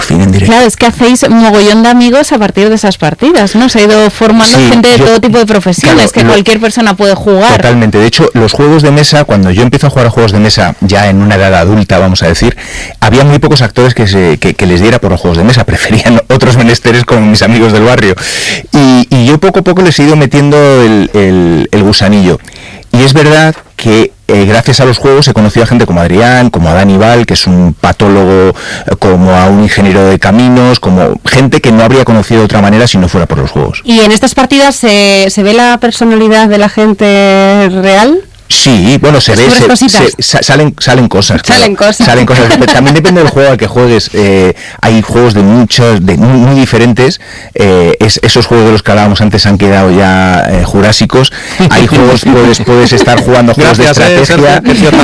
fin en directo. Claro, es que hacéis un mogollón de amigos a partir de esas partidas, ¿no? Se ha ido formando gente de todo tipo de profesiones, claro, que cualquier persona puede jugar. Totalmente. De hecho, los juegos de mesa, cuando yo empiezo a jugar a juegos de mesa, ya en una edad adulta, vamos a decir, había muy pocos actores que les diera por los juegos de mesa, preferían otros menesteres como mis amigos del barrio. Y yo poco a poco les he ido metiendo el gusanillo. Y es verdad que gracias a los juegos he conocido a gente como Adrián, como a Dani Val, que es un patólogo, como a un ingeniero de caminos, como gente que no habría conocido de otra manera si no fuera por los juegos. ¿Y en estas partidas se ve la personalidad de la gente real? Sí, bueno, se ve, salen cosas. Salen cosas. Salen cosas. También depende del juego al que juegues. Hay juegos de muchos, muy diferentes. Esos juegos de los que hablábamos antes han quedado ya jurásicos. Hay juegos, puedes estar jugando juegos de estrategia.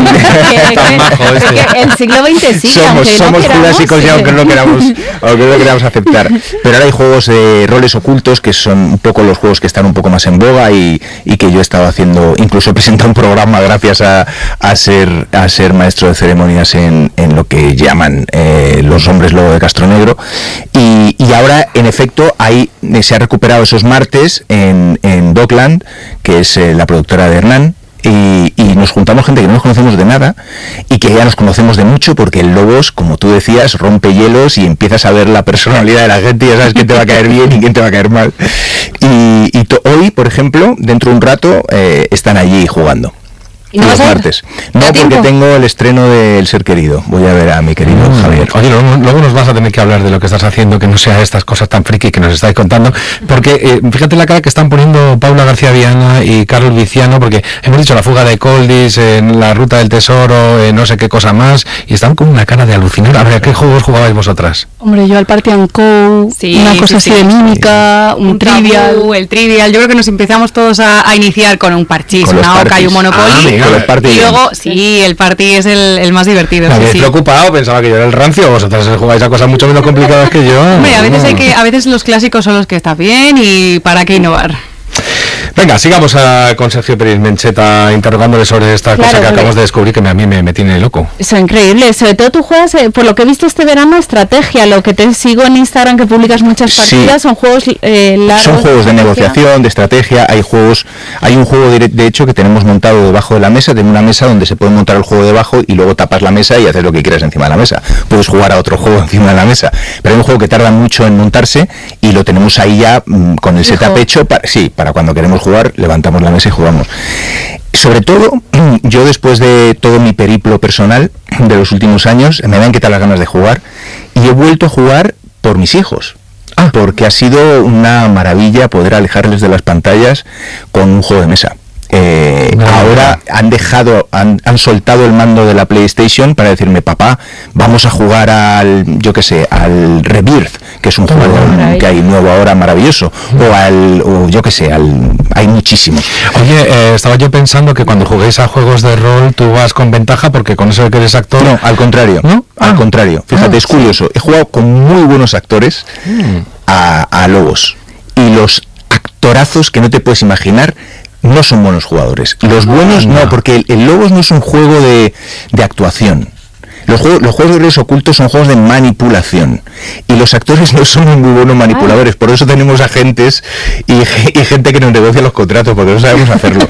El siglo XX sí. Somos jurásicos ya, aunque no queramos aceptar. Pero ahora hay juegos de roles ocultos, que son un poco los juegos que están un poco más en boga y que yo he estado haciendo, incluso he presentado un programa gracias a ser maestro de ceremonias en lo que llaman los hombres lobo de Castronegro, y ahora en efecto se ha recuperado esos martes en Dockland, que es la productora de Hernán, y nos juntamos gente que no nos conocemos de nada y que ya nos conocemos de mucho, porque el Lobos, como tú decías, rompe hielos y empiezas a ver la personalidad de la gente y ya sabes quién te va a caer bien y quién te va a caer mal. Y hoy, por ejemplo, dentro de un rato están allí jugando. ¿Y no los martes? No, porque tengo el estreno de El Ser Querido. Voy a ver a mi querido Javier. Oye, luego nos vas a tener que hablar de lo que estás haciendo, que no sea estas cosas tan friki que nos estáis contando, porque fíjate la cara que están poniendo Paula García Viana y Carlos Viciano, porque hemos dicho La Fuga de Coldis, en La Ruta del Tesoro, no sé qué cosa más, y están con una cara de alucinar. A ver, ¿a qué juegos jugabais vosotras? Hombre, yo al Party and Co, una cosa así de mímica, un trivial. El trivial. Yo creo que nos empezamos todos a iniciar con un parchís, una oca y un Monopoly. Y luego, el party es el más divertido. Me habéis preocupado, pensaba que yo era el rancio. Vosotras jugáis a cosas mucho menos complicadas que yo. Hombre, a veces los clásicos son los que está bien, y para qué innovar. Venga, sigamos con Sergio Pérez Mencheta interrogándole sobre esta cosa que acabamos de descubrir, que a mí me tiene loco. Eso es increíble. Sobre todo tú juegas, por lo que he visto este verano, estrategia. Lo que te sigo en Instagram, que publicas muchas partidas, son juegos largos. Son juegos de negociación, de estrategia. Hay un juego de hecho que tenemos montado debajo de la mesa. Tengo una mesa donde se puede montar el juego debajo y luego tapas la mesa y haces lo que quieras encima de la mesa. Puedes jugar a otro juego encima de la mesa. Pero hay un juego que tarda mucho en montarse y lo tenemos ahí ya con el setup hecho. Para cuando queremos jugar, levantamos la mesa y jugamos. Sobre todo, yo después de todo mi periplo personal de los últimos años, me dan quitar las ganas de jugar y he vuelto a jugar por mis hijos. Porque ha sido una maravilla poder alejarles de las pantallas con un juego de mesa. Ahora han soltado el mando de la PlayStation para decirme: papá, vamos a jugar al Rebirth, que es un juego que hay nuevo ahora maravilloso, hay muchísimos. Oye, estaba yo pensando que cuando juguéis a juegos de rol tú vas con ventaja, porque con eso de que eres actor. No, al contrario. ¿No? Al contrario. Fíjate, es curioso. He jugado con muy buenos actores a Lobos, y los actorazos que no te puedes imaginar no son buenos jugadores. Los buenos no, porque el Lobos no es un juego de actuación. Los juegos de roles ocultos son juegos de manipulación, y los actores no son muy buenos manipuladores. Por eso tenemos agentes y gente que nos negocia los contratos, porque no sabemos hacerlo.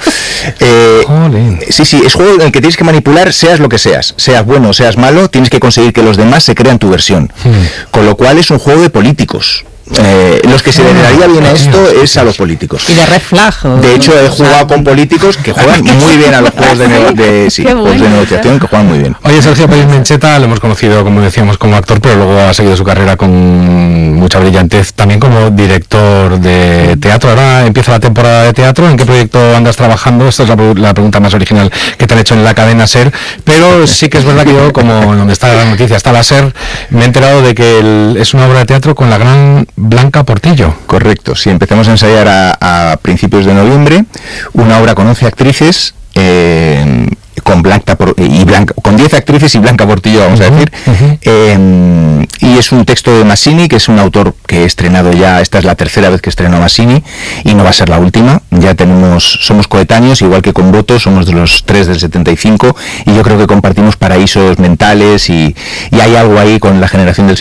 Es juego en el que tienes que manipular, seas lo que seas bueno o seas malo, tienes que conseguir que los demás se crean tu versión. Con lo cual es un juego de políticos. Los que se le daría bien a esto es a los políticos. Y de red flag. De hecho, he jugado con políticos que juegan muy bien a los juegos de negociación, que juegan muy bien. Oye, Sergio Pérez Mencheta lo hemos conocido, como decíamos, como actor, pero luego ha seguido su carrera con mucha brillantez también como director de teatro. Ahora empieza la temporada de teatro. ¿En qué proyecto andas trabajando? Esta es la pregunta más original que te han hecho en la cadena SER, pero sí que es verdad que yo, como donde está la noticia, está la SER, me he enterado de que es una obra de teatro con la gran Blanca Portillo. Correcto, sí, empezamos a ensayar a principios de noviembre, una obra con 11 actrices, con 10 actrices y Blanca Portillo, vamos a decir. Y es un texto de Massini, que es un autor que he estrenado ya. Esta es la tercera vez que estreno a Massini y no va a ser la última. Ya somos coetáneos, igual que con Boto, somos de los 3 del 75, y yo creo que compartimos paraísos mentales, y hay algo ahí con la generación del